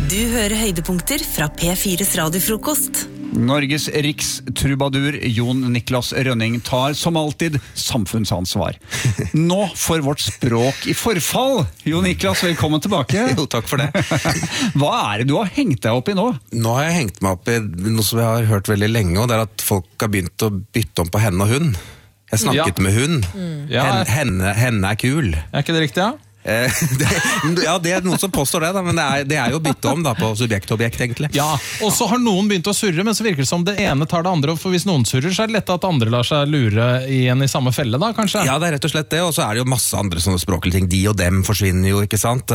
Du hører høydepunkter fra P4's radiofrokost. Norges rikstrubadur Jon Niklas Rønning tar som alltid samfunnsansvar. Nå for vårt språk i forfall. Jon Niklas, velkommen tilbake. Jo, takk for det. Hva det du har hengt deg opp i nå? Nå har jeg hengt meg opp i noe som jeg har hørt veldig lenge, og det at folk har begynt å bytte om på henne og hun. Jeg snakket med hun. Henne kul. Ikke det riktig, ja? Det noen som påstår det da, men det jo bytte om da, på subjekt-objekt egentlig. Ja, og så har noen begynt å surre, men så virker det som det ene tar det andre, for hvis noen surrer, så det lett at andre lar seg lure igjen i samme felle da, kanskje? Ja, det rett og slett det, og så det jo masse andre sånne språklige ting. De og dem forsvinner jo, ikke sant?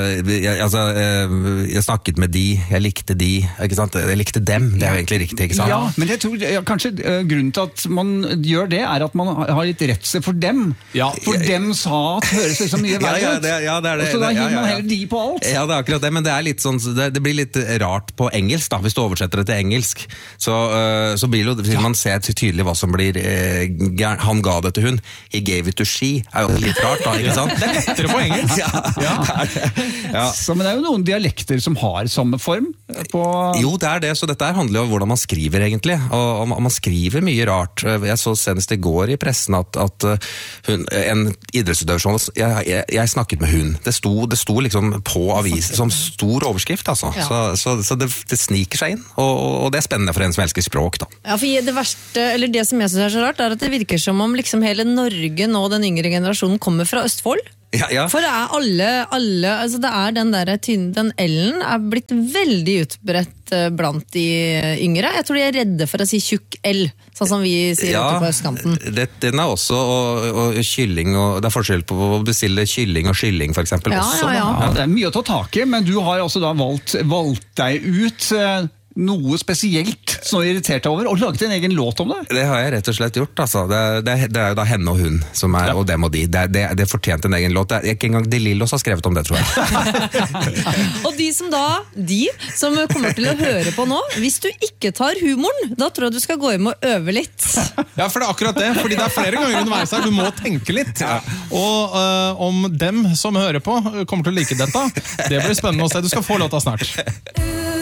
Jeg snakket med de, jeg likte de, ikke sant? Jeg likte dem, det jo egentlig riktig, ikke sant? Ja, men jeg tror kanskje grunnen til at man gjør det, at man har litt redsel for dem. Ja. For dem sa at høres liksom mye verre ut. Det det. Og så da gir man heller de på alt. Ja, det akkurat det, men det litt sånn, det blir litt rart på engelsk da, hvis du oversetter det til engelsk. Så blir det jo, man ser tydelig hva som blir, han ga det til hun, he gave it to she, jo litt rart da, ikke sant? Det lettere på engelsk. Ja. Så, men det jo noen dialekter som har samme form på... Jo, det, så dette handler jo om hvordan man skriver egentlig, og man skriver mye rart. Jeg så senest i går i pressen at hun, en idrettsutøver, jeg snakket med hun. Det sto liksom på avisen som stor overskrift, altså. Ja. Så det sniker seg inn, og det spennende for en som elsker språk, da. Ja, for det verste, eller det som jeg synes så rart, at det virker som om liksom hele Norge nå, den yngre generasjonen, kommer fra Østfold. Ja. For det alle, altså det den der den L-en blitt veldig utbredt blant de yngre. Jeg tror de redde for å si tjukk L, sånn som vi sier ute på østkanten. Den også, og kylling, og det forskjell på å bestille kylling og kylling, for eksempel. Ja. Det mye å ta tak i, men du har altså da valgt deg ut noe spesielt som du irritert deg over, og laget en egen låt om det? Det har jeg rett og slett gjort, altså. Det jo da henne og hun, som og dem og de. Det fortjente en egen låt. Ikke engang De Lillos har skrevet om det, tror jeg. Og de som kommer til å høre på nå, hvis du ikke tar humoren, da tror jeg du skal gå hjem og øve litt. Ja, for det akkurat det, fordi det flere ganger underveis her, du må tenke litt. Og om dem som hører på kommer til å like dette, det blir spennende å se. Du skal få låta snart.